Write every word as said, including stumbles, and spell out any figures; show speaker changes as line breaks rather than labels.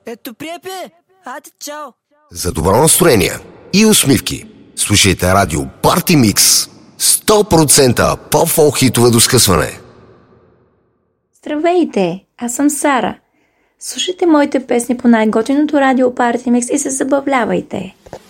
Ето приепе! Ати, чао!
За добро настроение и усмивки слушайте радио Party Mix. сто процента по-фолк хитове до скъсване.
Здравейте! Аз съм Сара. Слушайте моите песни по най-готиното радио Party Mix и се забавлявайте.